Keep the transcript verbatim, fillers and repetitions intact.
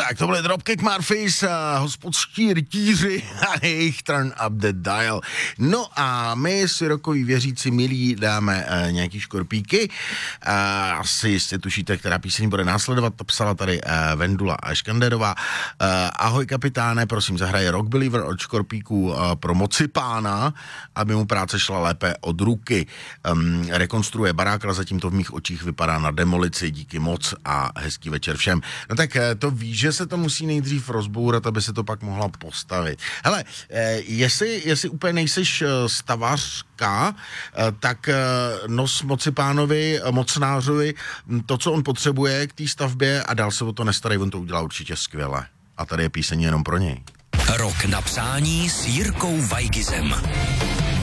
Tak to byly Dropkick Murphys a hospodští rytíři a jejich Turn Up The Dial. No a my si rokoví věřící milí dáme uh, nějaký škorpíky. Uh, asi jistě tušíte, která píseň bude následovat. To psala tady uh, Vendula Škanderová. Uh, ahoj kapitáne, prosím, zahraje Rock Believer od škorpíků uh, pro moci pána, aby mu práce šla lépe od ruky. Um, rekonstruuje barák, ale zatím to v mých očích vypadá na demolici. Díky moc a hezký večer všem. No tak uh, to víš, že se to musí nejdřív rozbourat, aby se to pak mohla postavit. Hele, eh, jestli, jestli úplně nejseš stavařka, eh, tak eh, nos moci pánovi, mocnářovi, to, co on potřebuje k té stavbě a dál se o to nestarej, on to udělá určitě skvěle. A tady je píseň jenom pro něj. Rok na přání s Jirkou Weigizem.